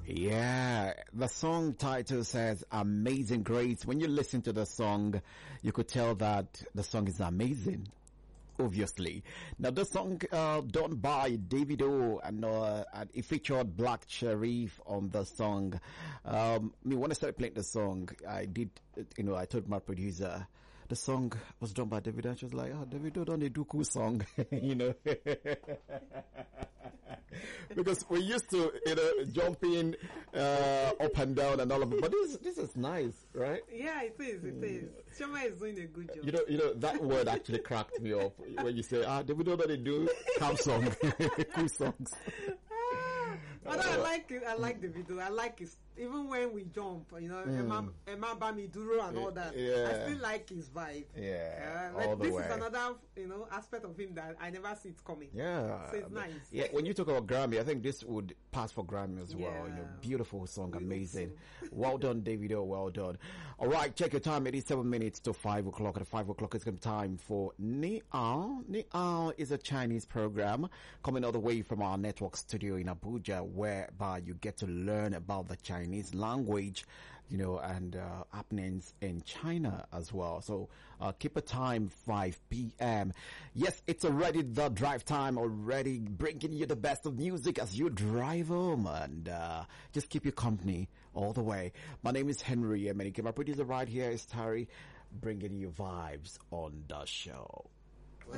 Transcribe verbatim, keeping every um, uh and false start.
Yeah, the song title says Amazing Grace. When you listen to the song, you could tell that the song is amazing. Obviously. Now the song uh, done by Davido and, uh, and it featured Black Sherif on the song. Um, I mean, when I started playing the song, I did, you know, I told my producer, the song was done by Davido, and she was like, oh, Davido don't they do cool song, you know. Because we used to, you know, jumping uh, up and down and all of it. But this this is nice, right? Yeah, it is, it is. Shoma is doing a good job. You know, you know, that word actually cracked me up when you say, ah, Davido don't they do calm song, cool songs. But I like it. I like the video. I like it. Even when we jump, you know, Mm. Emma, Emma Bamiduro and all that. Yeah. I still like his vibe. Yeah, Uh, like all the this way. is another, you know, aspect of him that I never see it coming. Yeah. So it's nice. Yeah, when you talk about Grammy, I think this would pass for Grammy as well. Yeah. You know, beautiful song, We hope amazing. Well done, Davido, well done. Alright, check your time, eighty-seven minutes to five o'clock. At five o'clock it's time for Ni Ao. Ni Ao is a Chinese program coming all the way from our network studio in Abuja, whereby you get to learn about the Chinese language, you know, and uh, happenings in China as well. So uh, keep a time, five p.m. Yes, it's already the drive time, already bringing you the best of music as you drive home, and uh, just keep you company all the way. My name is Henry Emenike. My producer right here is Tari, bringing you vibes on the show.